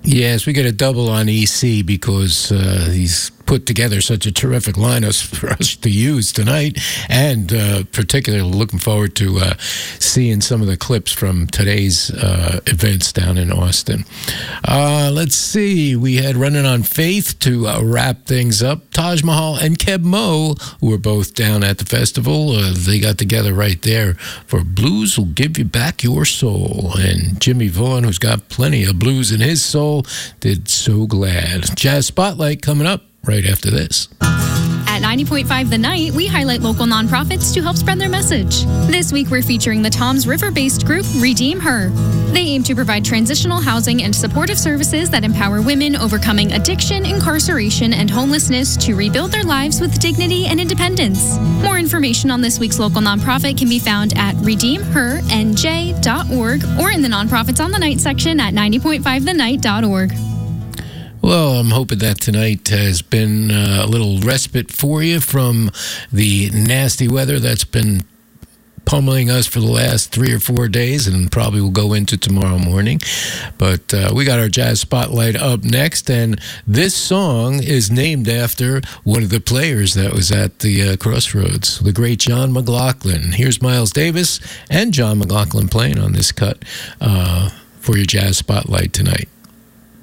Yes, we get a double on EC because he's put together such a terrific lineup for us to use tonight, and particularly looking forward to seeing some of the clips from today's events down in Austin. Let's see, we had Running on Faith to wrap things up. Taj Mahal and Keb Mo, who were both down at the festival, they got together right there for Blues Will Give You Back Your Soul. And Jimmy Vaughan, who's got plenty of blues in his soul, did So Glad. Jazz Spotlight coming up right after this. At 90.5 The Night, we highlight local nonprofits to help spread their message. This week, we're featuring the Toms River-based group Redeem Her. They aim to provide transitional housing and supportive services that empower women overcoming addiction, incarceration, and homelessness to rebuild their lives with dignity and independence. More information on this week's local nonprofit can be found at redeemhernj.org or in the Nonprofits on the Night section at 90.5thenight.org. Well, I'm hoping that tonight has been a little respite for you from the nasty weather that's been pummeling us for the last 3 or 4 days and probably will go into tomorrow morning. But we got our Jazz Spotlight up next, and this song is named after one of the players that was at the Crossroads, the great John McLaughlin. Here's Miles Davis and John McLaughlin playing on this cut for your Jazz Spotlight tonight.